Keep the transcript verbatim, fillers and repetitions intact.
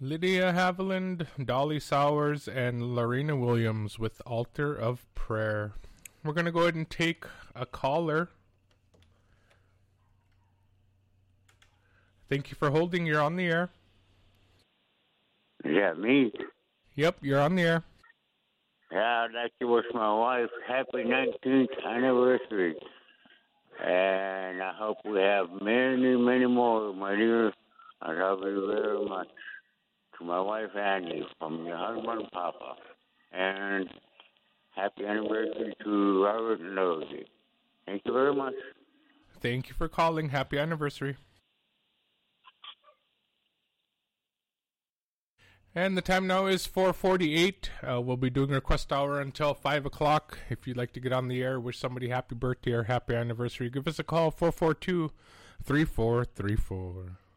Lydia Haviland, Dolly Sowers, and Lorena Williams with Altar of Prayer. We're going to go ahead and take a caller. Thank you for holding. You're on the air. Is that me? Yep, you're on the air. Yeah, I'd like to wish my wife happy nineteenth anniversary. And I hope we have many, many more, my dear. I love you very much. To my wife, Annie, from your husband, Papa. And happy anniversary to Robert and Rosie. Thank you very much. Thank you for calling. Happy anniversary. And the time now is four forty-eight. Uh, we'll be doing request hour until five o'clock. If you'd like to get on the air, wish somebody happy birthday or happy anniversary, give us a call, four four two, three four three four.